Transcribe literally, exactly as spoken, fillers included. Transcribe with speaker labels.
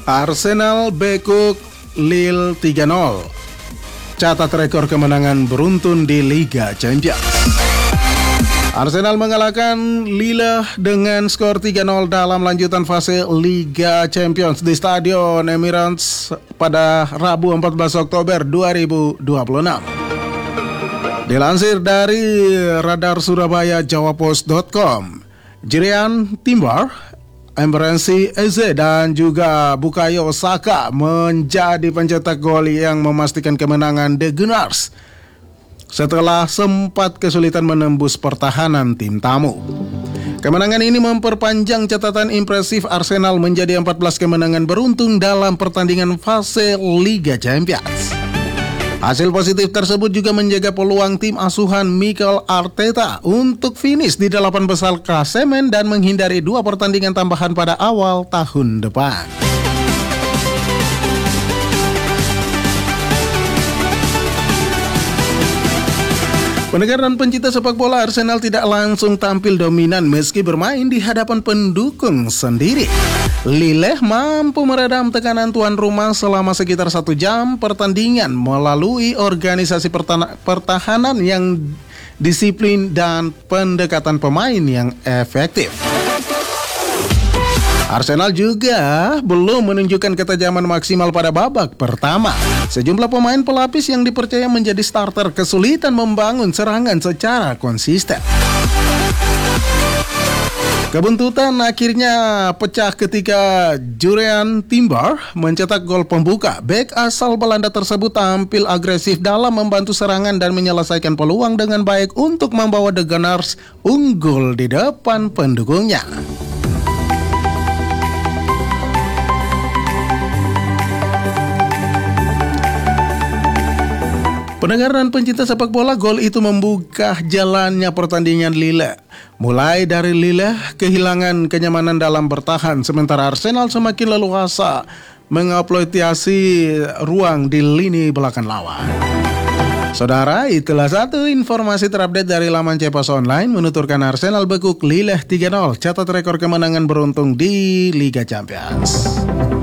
Speaker 1: Arsenal bekuk Lille tiga nol. Catat rekor kemenangan beruntun di Liga Champions. Arsenal mengalahkan Lille dengan skor tiga nol dalam lanjutan fase Liga Champions di Stadion Emirates pada Rabu empat belas Oktober dua ribu dua puluh enam. Dilansir dari Radar Surabaya Jawapos dot com, Jurian Timber, Emrensi Eze dan juga Bukayo Saka menjadi pencetak gol yang memastikan kemenangan The Gunners setelah sempat kesulitan menembus pertahanan tim tamu. Kemenangan ini memperpanjang catatan impresif Arsenal menjadi empat belas kemenangan beruntun dalam pertandingan fase Liga Champions. Hasil positif tersebut juga menjaga peluang tim asuhan Mikel Arteta untuk finish di delapan besar klasemen dan menghindari dua pertandingan tambahan pada awal tahun depan. Pendengar dan pencinta sepak bola, Arsenal tidak langsung tampil dominan meski bermain di hadapan pendukung sendiri. Lille mampu meredam tekanan tuan rumah selama sekitar satu jam pertandingan melalui organisasi pertahanan yang disiplin dan pendekatan pemain yang efektif. Arsenal juga belum menunjukkan ketajaman maksimal pada babak pertama. Sejumlah pemain pelapis yang dipercaya menjadi starter kesulitan membangun serangan secara konsisten. Kebuntutan akhirnya pecah ketika Jurian Timber mencetak gol pembuka. Bek asal Belanda tersebut tampil agresif dalam membantu serangan dan menyelesaikan peluang dengan baik untuk membawa The Gunners unggul di depan pendukungnya. Pendengar dan pencinta sepak bola, gol itu membuka jalannya pertandingan Lille. Mulai dari Lille kehilangan kenyamanan dalam bertahan, sementara Arsenal semakin leluasa mengeksploitasi ruang di lini belakang lawan. Saudara, itulah satu informasi terupdate dari laman Cepos Online menuturkan Arsenal bekuk Lille tiga nol, catat rekor kemenangan beruntung di Liga Champions.